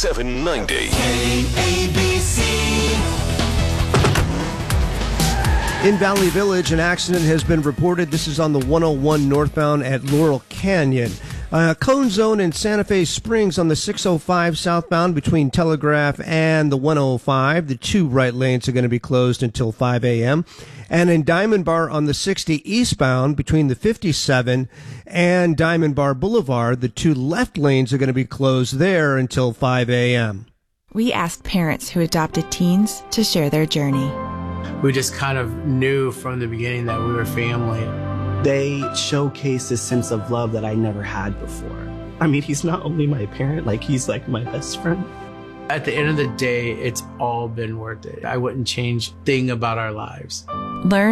790. In Valley Village, an accident has been reported. This is on the 101 northbound at Laurel Canyon. Cone zone in Santa Fe Springs on the 605 southbound between Telegraph and the 105. The two right lanes are going to be closed until 5 a.m. And in Diamond Bar on the 60 eastbound between the 57 and Diamond Bar Boulevard, the two left lanes are going to be closed there until 5 a.m. We asked parents who adopted teens to share their journey. We just kind of knew from the beginning that we were family. They showcase this sense of love that I never had before. I mean, he's not only my parent, he's like my best friend. At the end of the day, it's all been worth it. I wouldn't change a thing about our lives. Learn